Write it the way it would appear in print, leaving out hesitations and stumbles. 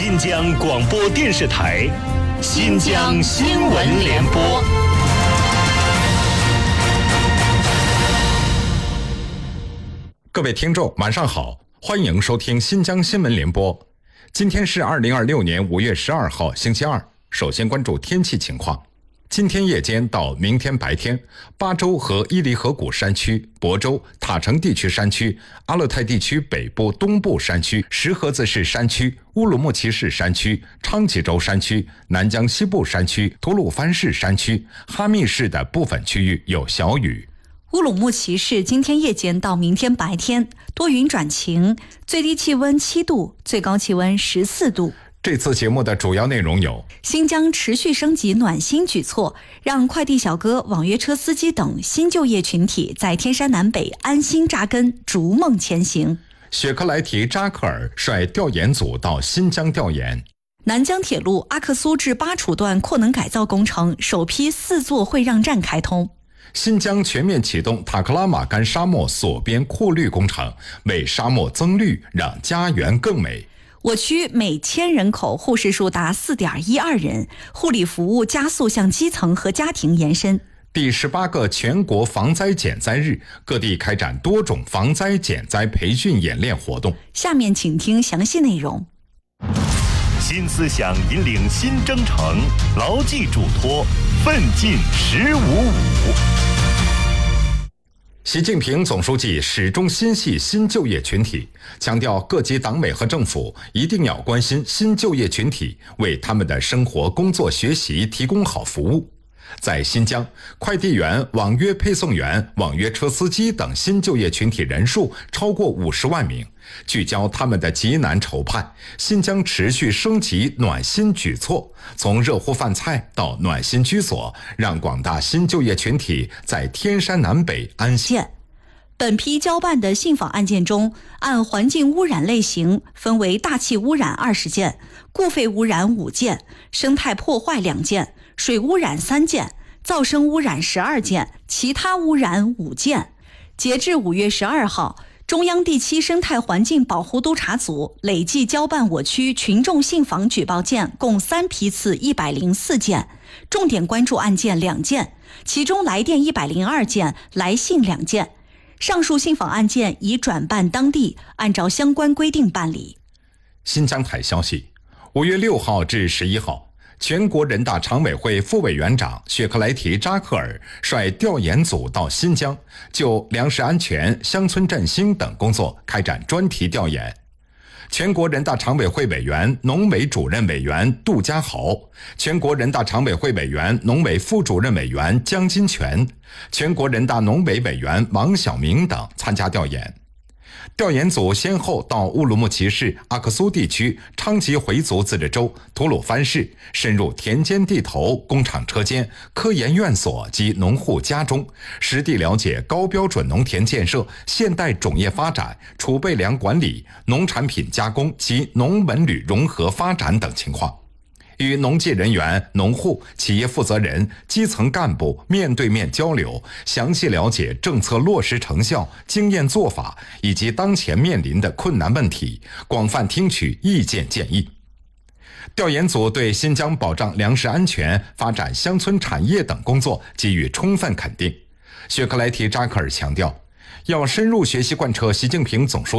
新疆广播电视台新疆新闻联播。 各位听众晚上好，欢迎收听新疆新闻联播。今天是2026年5月12号星期二。首先关注天气情况。今天夜间到明天白天，巴州和伊犁河谷山区、亳州、塔城地区山区、阿勒泰地区北部、东部山区、石河子市山区、乌鲁木齐市山区、昌吉州山区、南疆西部山区、吐鲁番市山区、哈密市的部分区域有小雨。 乌鲁木齐市今天夜间到明天白天多云转晴，最低气温7度，最高气温14度。 这次节目的主要内容有： 新疆持续升级暖心举措，让快递小哥、网约车司机等新就业群体在天山南北安心扎根，逐梦前行。 雪克莱提扎克尔率调研组到新疆调研。 南疆铁路阿克苏至巴楚段扩能改造工程首批4座会让站开通。 新疆全面启动塔克拉玛干沙漠锁边扩绿工程，为沙漠增绿，让家园更美。 我区每1000人口护士数达4.12人，护理服务加速向基层和家庭延伸。 第18个全国防灾减灾日，各地开展多种防灾减灾培训演练活动。 下面请听详细内容。 新思想引领新征程，牢记嘱托，奋进1055。 习近平总书记始终心系新就业群体，强调各级党委和政府一定要关心新就业群体，为他们的生活、工作、学习提供好服务。在新疆，快递员、网约配送员、网约车司机等新就业群体人数超过50万名，聚焦他们的急难愁盼。新疆持续升级暖心举措，从热乎饭菜到暖心居所，让广大新就业群体在天山南北安心。 本批交办的信访案件中，按环境污染类型分为大气污染20件，过废污染5件，生态破坏2件，水污染3件，噪声污染12件，其他污染5件。截至5月12号，中央第7生态环境保护督察组累计交办我区群众信访举报件共3批次104件，重点关注案件2件，其中来电102件，来信2件。上述信访案件已转办当地，按照相关规定办理。 新疆台消息，5月6号至11号，全国人大常委会副委员长雪克莱提扎克尔率调研组到新疆，就粮食安全、乡村振兴等工作开展专题调研。全国人大常委会委员、农委主任委员杜家豪，全国人大常委会委员、农委副主任委员江金泉，全国人大农委委员王晓明等参加调研。调研组先后到乌鲁木齐市、阿克苏地区、昌吉回族自治州、吐鲁番市，深入田间地头、工厂车间、科研院所及农户家中，实地了解高标准农田建设、现代种业发展、储备粮管理、农产品加工及农文旅融合发展等情况。与农技人员、农户、企业负责人、基层干部面对面交流，详细了解政策落实成效、经验做法以及当前面临的困难问题，广泛听取意见建议。调研组对新疆保障粮食安全、发展乡村产业等工作给予充分肯定。雪克莱提扎克尔强调，要深入学习贯彻习近平总书记